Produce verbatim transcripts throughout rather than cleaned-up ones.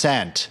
percent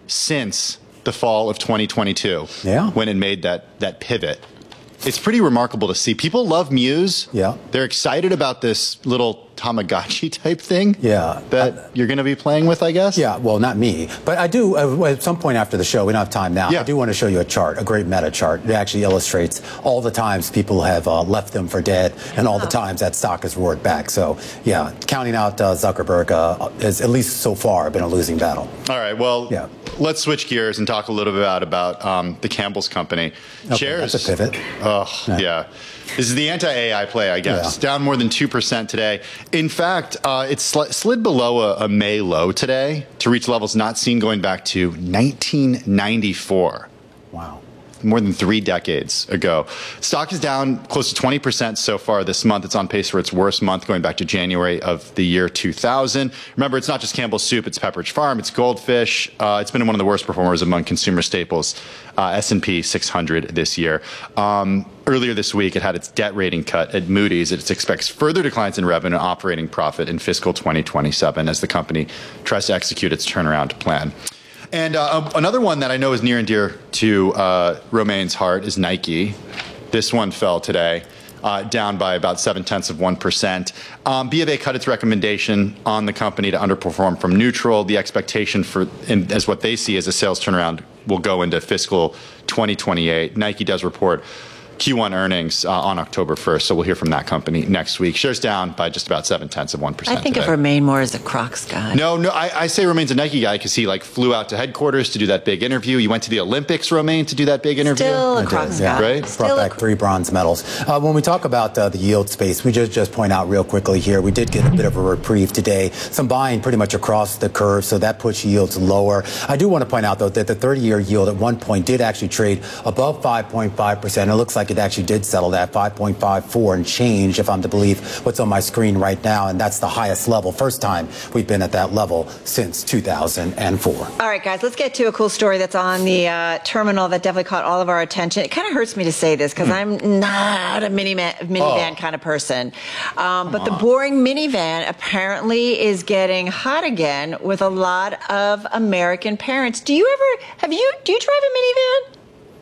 since the fall of twenty twenty-two. Yeah. When it made that, that pivot. It's pretty remarkable to see. People love Muse. Yeah. They're excited about this little Tamagotchi type thing. Yeah. That I, you're going to be playing with, I guess. Yeah. Well, not me, but I do. Uh, at some point after the show, we don't have time now. Yeah. I do want to show you a chart, a great meta chart. It actually illustrates all the times people have uh, left them for dead, and all the times that stock has roared back. So, yeah, counting out uh, Zuckerberg uh, has, at least so far, been a losing battle. All right. Well, yeah. Let's switch gears and talk a little bit about about um, the Campbell's Company. Okay, Shares. That's a pivot. Oh, yeah. yeah. This is the anti-A I play, I guess. Yeah. Down more than two percent today. In fact, uh, it sl slid below a, a May low today to reach levels not seen going back to nineteen ninety-four. Wow. More than three decades ago. Stock is down close to twenty percent so far this month. It's on pace for its worst month going back to January of the year two thousand. Remember, it's not just Campbell's Soup, it's Pepperidge Farm, it's Goldfish. Uh, it's been one of the worst performers among consumer staples, uh, S and P six hundred this year. Um, earlier this week, it had its debt rating cut at Moody's. It expects further declines in revenue and operating profit in fiscal twenty twenty-seven as the company tries to execute its turnaround plan. And uh, another one that I know is near and dear to uh, Romaine's heart is Nike. This one fell today, uh, down by about seven tenths of one percent. Um, B of A cut its recommendation on the company to underperform from neutral. The expectation for, in, as what they see as a sales turnaround, will go into fiscal twenty twenty-eight. Nike does report Q one earnings uh, on October first, so we'll hear from that company next week. Shares down by just about seven tenths of one percent. I think today. of Romain more as a Crocs guy. No, no, I, I say Romaine's a Nike guy because he like flew out to headquarters to do that big interview. He went to the Olympics, Romaine, to do that big interview. Still a I Crocs did, yeah. guy. Right? Still Brought a back three bronze medals. Uh, when we talk about uh, the yield space, we just just point out real quickly here, we did get a bit of a reprieve today. Some buying pretty much across the curve, so that puts yields lower. I do want to point out, though, that the thirty-year yield at one point did actually trade above five point five percent. It looks like it actually did settle at five point five four and change, if I'm to believe what's on my screen right now, and that's the highest level. First time we've been at that level since two thousand four. All right, guys, let's get to a cool story that's on the uh, terminal that definitely caught all of our attention. It kind of hurts me to say this because mm. I'm not a minivan, minivan oh. kind of person. Um, but the boring minivan apparently is getting hot again with a lot of American parents. Do you ever, have you, do you drive a minivan?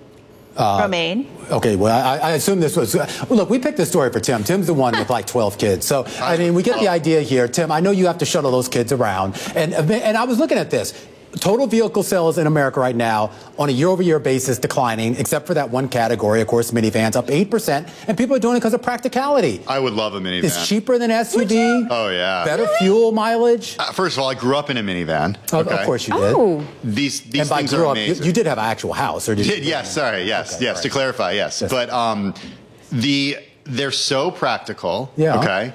Uh, Romaine? Okay, well, I, I assume this was... Uh, well, look, we picked this story for Tim. Tim's the one with like twelve kids. So, I mean, we get the idea here. Tim, I know you have to shuttle those kids around. And, and I was looking at this. Total vehicle sales in America right now on a year-over-year basis declining, except for that one category, of course, minivans, up eight percent. And people are doing it because of practicality. I would love a minivan. It's cheaper than S U V. Oh, yeah. Better really? fuel mileage. Uh, first of all, I grew up in a minivan. Oh, okay. Of course you did. Oh. These, these and by things grew are up, amazing. you, you did have an actual house, or did you? Did, yes, sorry, yes, okay, yes, right. to clarify, yes. yes. But um, the they're so practical. Yeah. Okay.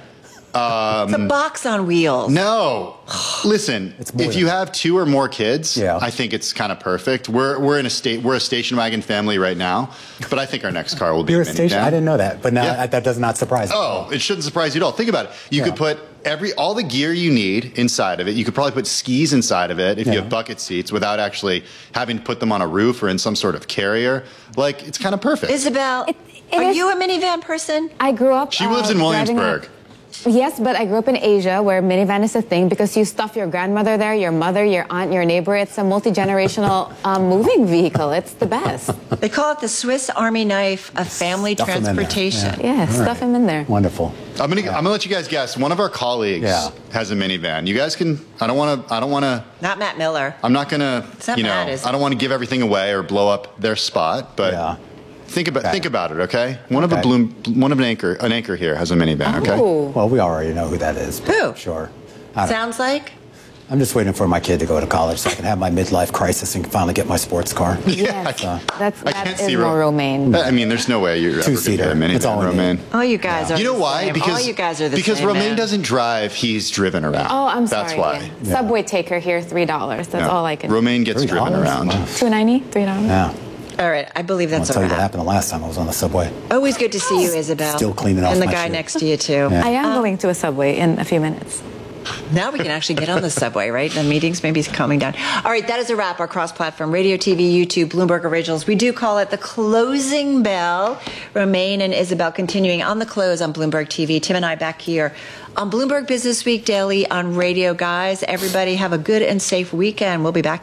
Um, it's a box on wheels. No. Listen, if you have two or more kids, yeah. I think it's kind of perfect. We're we're in a state we're a station wagon family right now, but I think our next car will be You're a a station. minivan. I didn't know that, but now Yeah. that does not surprise me. Oh, it shouldn't surprise you at all. Think about it. You Yeah. could put every all the gear you need inside of it. You could probably put skis inside of it if Yeah. you have bucket seats without actually having to put them on a roof or in some sort of carrier. Like, it's kind of perfect. Isabel, It- it are is- you a minivan person? I grew up. She lives in uh, driving Williamsburg. a- Yes, but I grew up in Asia where minivan is a thing because you stuff your grandmother there, your mother, your aunt, your neighbor. It's a multi-generational um, moving vehicle. It's the best. They call it the Swiss Army knife of family Stuff 'em in there. transportation. Yeah. Yeah, All stuff right. them in there. Wonderful. I'm gonna I'm gonna let you guys guess. One of our colleagues Yeah. has a minivan. You guys can. I don't want to. I don't want to. Not Matt Miller. I'm not gonna. It's not you know. Matt, is it? I don't want to give everything away or blow up their spot. But Yeah. think about Okay. think about it. Okay. One of a Okay. bloom. One of an anchor. An anchor here has a minivan. Okay. Ooh. Well, we already know who that is. but Who? Sure. I don't- Sounds like? I'm just waiting for my kid to go to college so I can have my midlife crisis and finally get my sports car. Yes, I that's I that can't is see more Ro- Romaine. I mean, there's no way you're ever gonna Two-seater. get a minivan, It's all we need. Romaine. Oh, you guys are You know the why? same. Because all you guys are the because same, Romaine man. doesn't drive; he's driven around. Oh, I'm sorry. That's why. yeah. Subway taker here, three dollars. That's Yeah. all I can. Romaine gets Three driven dollars? around. Wow. Two ninety, three dollars. Yeah. All right, I believe I'll that's a tell you what wrap. happened the last time I was on the subway. Always good to see you, Isabel. Still cleaning off And the my guy shoe. next to you, too. Yeah. I am Um, going to a Subway in a few minutes. Now we can actually get on the subway, right? The meetings maybe is calming down. All right, that is a wrap. Our cross-platform radio, T V, YouTube, Bloomberg Originals. We do call it the closing bell. Romaine and Isabel continuing on the close on Bloomberg T V. Tim and I back here on Bloomberg Business Week Daily on radio. Guys, everybody have a good and safe weekend. We'll be back.